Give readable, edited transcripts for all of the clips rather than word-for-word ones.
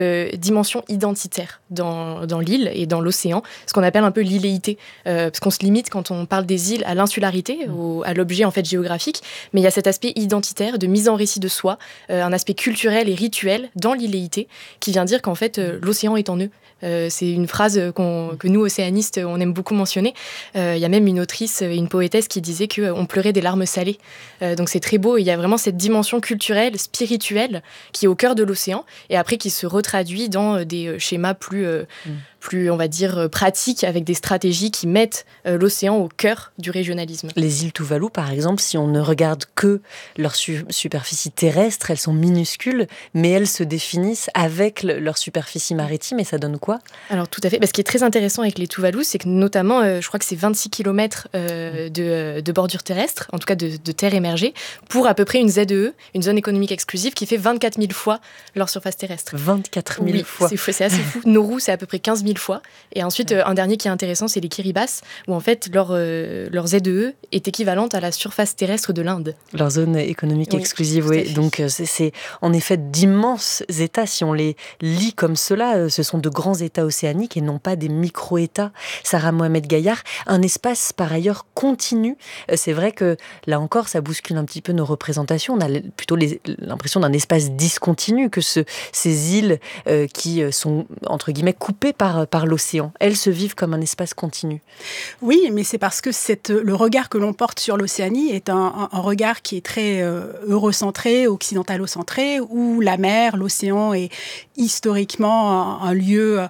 dimension identitaire dans l'île et dans l'océan, ce qu'on appelle un peu l'îléité, parce qu'on se limite quand on parle des îles à l'insularité, à l'objet en fait géographique, mais il y a cet aspect identitaire, de mise en récit de soi, un aspect culturel et rituel dans l'îléité, qui vient dire qu'en fait l'océan est en eux. C'est une phrase que nous, océanistes, on aime beaucoup mentionner. Il y a même une autrice, une poétesse qui disait qu'on pleurait des larmes salées. Donc c'est très beau. Il y a vraiment cette dimension culturelle, spirituelle, qui est au cœur de l'océan, et après qui se retraduit dans des schémas plus, on va dire, pratiques, avec des stratégies qui mettent l'océan au cœur du régionalisme. Les îles Tuvalu, par exemple, si on ne regarde que leur superficie terrestre, elles sont minuscules, mais elles se définissent avec leur superficie maritime, et ça donne quoi ? Alors tout à fait. Ce qui est très intéressant avec les Tuvalu, c'est que notamment, je crois que c'est 26 km de bordure terrestre, en tout cas de terre émergée, pour à peu près une ZEE, une zone économique exclusive, qui fait 24 000 fois leur surface terrestre. 24 000 fois. C'est assez fou. Nauru, c'est à peu près 15 000 fois. Et ensuite, un dernier qui est intéressant, c'est les Kiribati, où en fait, leur ZEE est équivalente à la surface terrestre de l'Inde. Leur zone économique exclusive, oui. Donc, c'est en effet d'immenses États. Si on les lit comme cela, ce sont de grands États océaniques et non pas des micro-États. Sarah Mohamed-Gaillard, un espace par ailleurs continu. C'est vrai que, là encore, ça bouscule un petit peu nos représentations. On a plutôt l'impression d'un espace discontinu, que ces îles qui sont, entre guillemets, coupées par l'océan. Elles se vivent comme un espace continu. Oui, mais c'est parce que le regard que l'on porte sur l'Océanie est un regard qui est très eurocentré, occidentalocentré, où la mer, l'océan est historiquement un lieu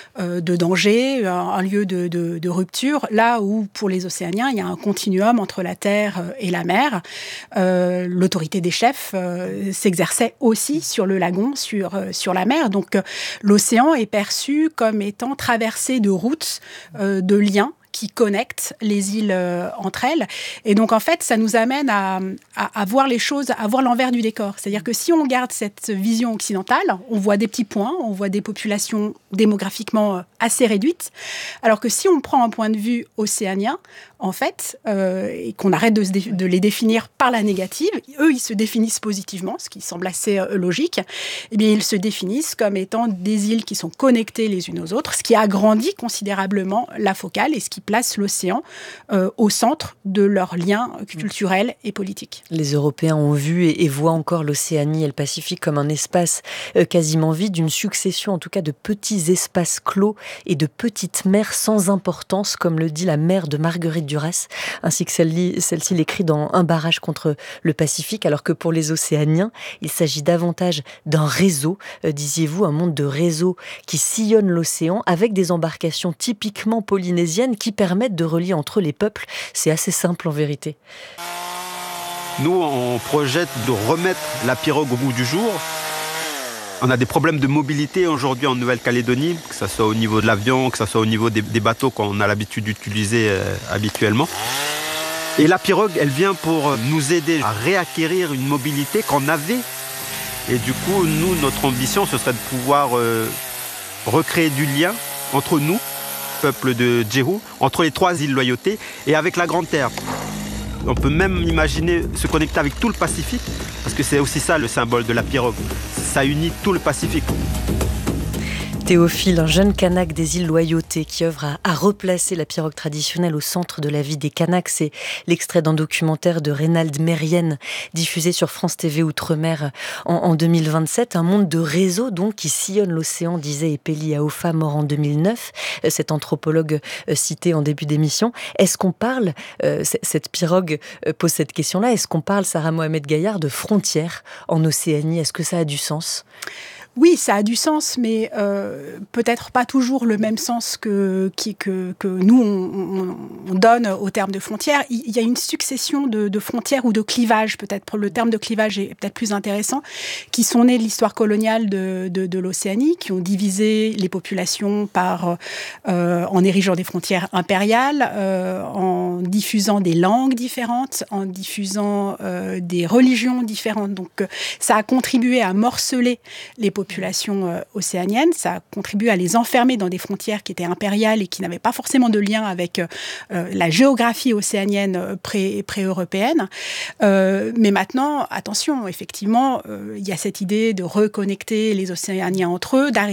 de danger, un lieu de rupture, là où pour les Océaniens, il y a un continuum entre la terre et la mer. L'autorité des chefs s'exerçait aussi sur le lagon, sur la mer. Donc l'océan est perçu comme étant traversé de routes, de liens qui connectent les îles entre elles. Et donc, en fait, ça nous amène à voir les choses, à voir l'envers du décor. C'est-à-dire que si on garde cette vision occidentale, on voit des petits points, on voit des populations démographiquement assez réduites, alors que si on prend un point de vue océanien, en fait, et qu'on arrête de les définir par la négative, eux, ils se définissent positivement, ce qui semble assez logique, eh bien, ils se définissent comme étant des îles qui sont connectées les unes aux autres, ce qui agrandit considérablement la focale et ce qui place l'océan au centre de leurs liens culturels et politiques. Les Européens ont vu et voient encore l'Océanie et le Pacifique comme un espace quasiment vide, une succession en tout cas de petits espaces clos et de petites mers sans importance, comme le dit la mère de Marguerite Duras, ainsi que celle-ci l'écrit dans Un barrage contre le Pacifique, alors que pour les Océaniens, il s'agit davantage d'un réseau, disiez-vous, un monde de réseaux qui sillonne l'océan avec des embarcations typiquement polynésiennes qui permettent de relier entre les peuples. C'est assez simple en vérité. Nous, on projette de remettre la pirogue au goût du jour. On a des problèmes de mobilité aujourd'hui en Nouvelle-Calédonie, que ce soit au niveau de l'avion, que ce soit au niveau des bateaux qu'on a l'habitude d'utiliser habituellement. Et la pirogue, elle vient pour nous aider à réacquérir une mobilité qu'on avait. Et du coup, nous, notre ambition, ce serait de pouvoir recréer du lien entre nous, peuple de Djehu, entre les 3 îles Loyauté et avec la Grande Terre. On peut même imaginer se connecter avec tout le Pacifique, parce que c'est aussi ça le symbole de la pirogue. Ça unit tout le Pacifique. Théophile, un jeune Kanak des îles Loyauté qui œuvre à replacer la pirogue traditionnelle au centre de la vie des Kanaks. C'est l'extrait d'un documentaire de Reynald Mérienne diffusé sur France TV Outre-mer en 2027. Un monde de réseaux donc qui sillonne l'océan, disait Epeli Aofa, mort en 2009, cet anthropologue cité en début d'émission. Est-ce qu'on parle, cette pirogue pose cette question-là, est-ce qu'on parle, Sarah Mohamed-Gaillard, de frontières en Océanie ? Est-ce que ça a du sens ? Oui, ça a du sens, mais peut-être pas toujours le même sens que nous, on donne au terme de frontières. Il y a une succession de frontières ou de clivages, peut-être. Le terme de clivage est peut-être plus intéressant, qui sont nés de l'histoire coloniale de l'Océanie, qui ont divisé les populations en érigeant des frontières impériales, en diffusant des langues différentes, en diffusant des religions différentes. Donc, ça a contribué à morceler les populations océaniennes, ça contribue à les enfermer dans des frontières qui étaient impériales et qui n'avaient pas forcément de lien avec la géographie océanienne pré-européenne. Mais maintenant, attention, effectivement, il y a cette idée de reconnecter les Océaniens entre eux,